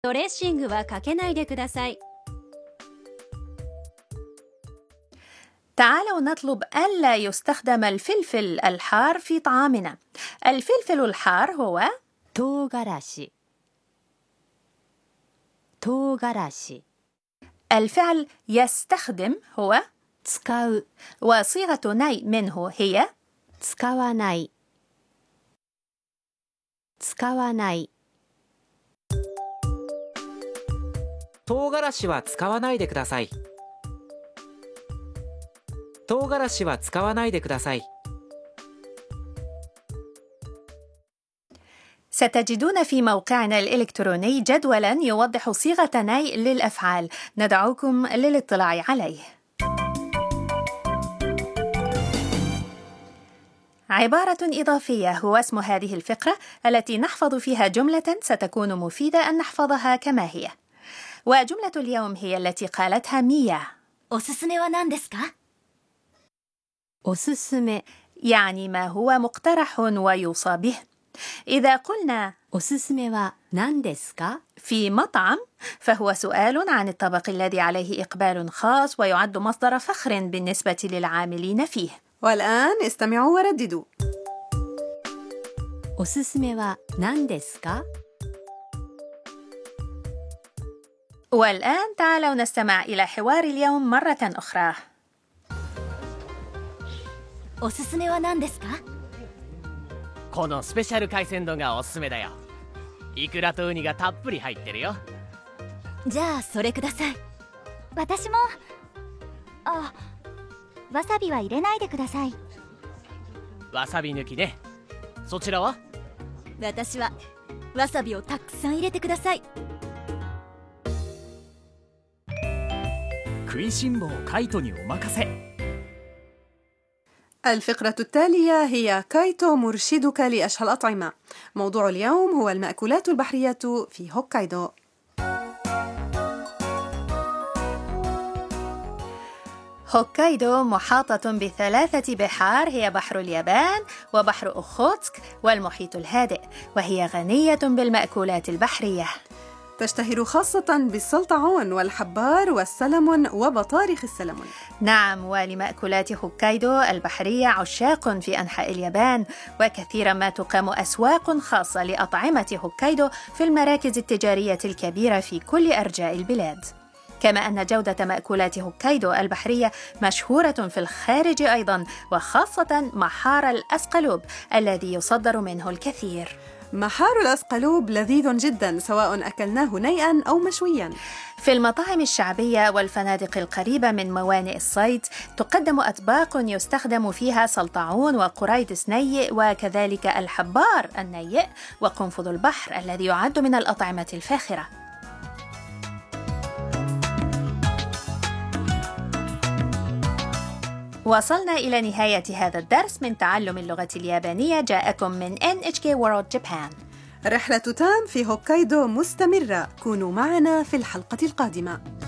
ドレッシングはかけないでください。 تعالوا نطلب ألا يستخدم الفلفل الحار في طعامنا. الفلفل الحار هو 唐辛子。唐辛子。 الفعل يستخدم هو 使う。 وصيغة ني منه هي 使わない。使わない。 唐辛子は使わないでください。唐辛子は使わないでください。 ستجدون في موقعنا الإلكتروني جدولا يوضح صيغة ني للأفعال. ندعوكم للاطلاع عليه. عبارة إضافية هو اسم هذه الفقرة التي نحفظ فيها جملة ستكون مفيدة أن نحفظها كما هي. وجملة اليوم هي التي قالتها ميا. おすすめは何ですか？おすすめ يعني ما هو مقترح ويوصى به. إذا قلنا おすすめは何ですか في مطعم فهو سؤال عن الطبق الذي عليه إقبال خاص ويعد مصدر فخر بالنسبة للعاملين فيه. والآن استمعوا ورددوا. おすすめは何ですか والآن تعالوا نستمع إلى حوار اليوم مرة أخرى. おすすめは何ですか？ このスペシャル海鮮丼がおすすめだよ。イクラとウニがたっぷり入ってるよ。 じゃあそれください。私も。あ、わさびは入れないでください。 わさび抜きね。そちらは？ 私はわさびをたくさん入れてください。 食いしん坊カイトにお任せ。 الفقرة التالية هي كايتو مرشدك لأشهى الأطعمة. موضوع اليوم هو المأكولات البحرية في هوكايدو. هوكايدو محاطة ب3 بحار هي بحر اليابان وبحر أوخوتسك والمحيط الهادئ، وهي غنية بالمأكولات البحرية. تشتهر خاصة بالسلطعون والحبار والسلمون وبطارخ السلمون. نعم، ولمأكولات هوكايدو البحرية عشاق في أنحاء اليابان، وكثيرا ما تقام أسواق خاصة لأطعمة هوكايدو في المراكز التجارية الكبيرة في كل أرجاء البلاد. كما أن جودة مأكولات هوكايدو البحرية مشهورة في الخارج أيضا، وخاصة محار الأسقلوب الذي يصدر منه الكثير. محار الأسقلوب لذيذ جدا سواء أكلناه نيئا أو مشويا. في المطاعم الشعبية والفنادق القريبة من موانئ الصيد تقدم أطباق يستخدم فيها سلطعون وقريدس نيئ، وكذلك الحبار النيئ وقنفذ البحر الذي يعد من الأطعمة الفاخرة. وصلنا إلى نهاية هذا الدرس من تعلم اللغة اليابانية، جاءكم من NHK World Japan. رحلة تام في هوكايدو مستمرة. كونوا معنا في الحلقة القادمة.